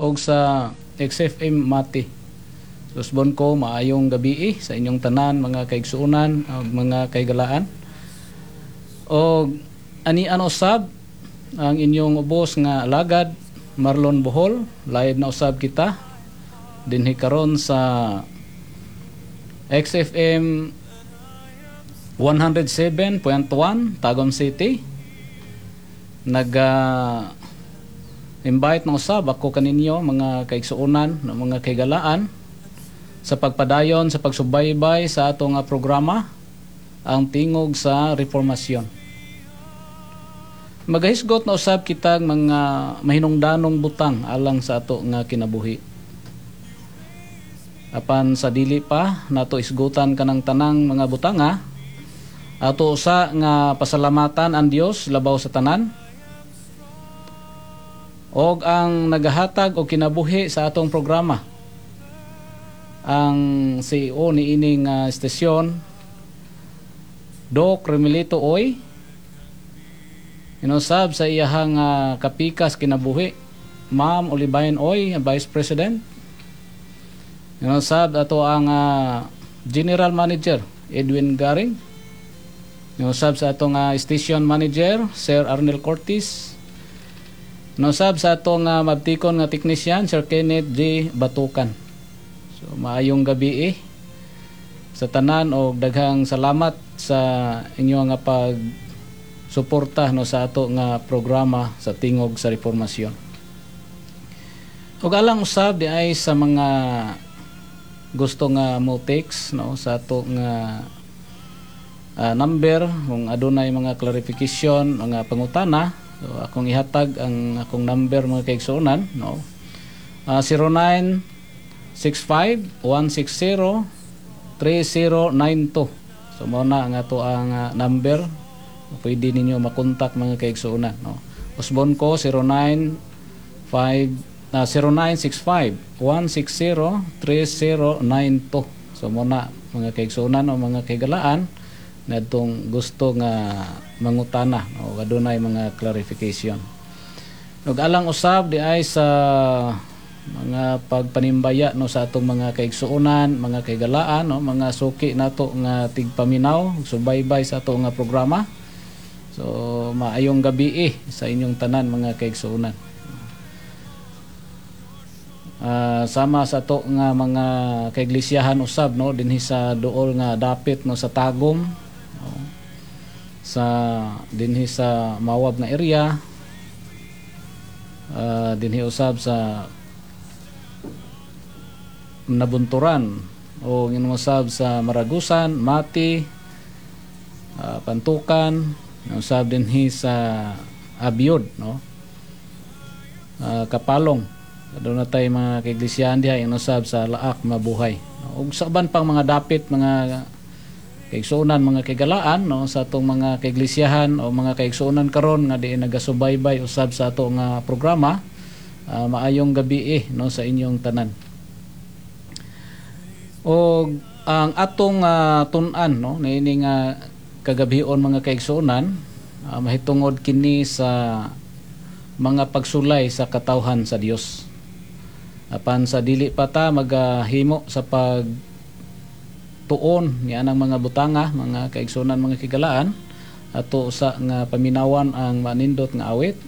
og sa XFM Mati. Susbon ko maayong gabi sa inyong tanan mga kaigsuonan ug mga kaigalaan. Og ani usab ang inyong ubos nga alagad Marlon Bohol, live na usab kita dinhi karon sa XFM 107.1 Tagum City. Invite na usab ako kaninyo mga kaigsuonan ng mga kaigalaan sa pagpadayon sa pagsubaybay sa atong programa ang tingog sa reformasyon. Magahisgot na usab kitag mga mahinungdanong butang alang sa ato nga kinabuhi. Apan sa dili pa nato isgutan kanang tanang mga butanga, ato usa nga pasalamatan ang Dios labaw sa tanan og ang nagahatag og kinabuhi sa atong programa. Ang CEO ni ining estasyon, Doc Remilito Oy, inusab sa iyahang kapikas kinabuhi Ma'am Olibayan Oy, Vice President. Inusab ato ang General Manager Edwin Garing. Inusab sa atong Station Manager Sir Arnel Cortis. Inusab sa atong mabtikon nga technician Sir Kenneth J. Batukan. So maayong gabi sa tanan og daghang salamat sa inyo nga pag suporta sa ato nga programa sa tingog sa reformasyon. Ug alang usab di ay sa mga gusto nga mo text sa ato nga number kung adunay mga clarification, mga pangutana, so akong ihatag ang akong number mga kaigsuonan 0965-160-3092. So mao na ang ato ang number. Pwede ninyo makontak mga kaigsuonan usbon ko 0965-160-3092. So muna mga kaigsuonan o mga kaigalaan na itong gusto nga mangutana o adunay mga clarification. Ug alang usab di ay sa mga pagpanimbaya sa atong mga kaigsuonan, mga kaigalaan mga suki nato nga tigpaminaw subaybay sa ato nga programa. So maayong gabi sa inyong tanan mga kaigsuonan. Sama sa to nga mga kaiglesiyahan usab dinhi sa duol nga dapit sa Tagum, sa dinhi sa Mawab nga area, dinhi usab sa Nabunturan o usab sa Maragusan, Mati, Pantukan, usab dinhi sa Abiod Kapalong. Doon na tayo mga kaiglesiyahan diha usab sa Laak Mabuhay. Ug sa uban pang mga dapit mga kaigsuonan, mga kaigalaan sa atong mga kaiglesiyahan o mga kaigsuonan karon nga di nagasubaybay usab sa ato nga programa. Maayong gabi sa inyong tanan. O ang atong tun-an na ini nga kagabion mga kaigsuonan, mahitungod kini sa mga pagsulay sa katawhan sa Dios. Apan sa dili pa ta maghimo sa pagtuon niya ng mga butanga, mga kaigsuonan, mga kigalaan, ato sa nga paminawan ang manindot nga awit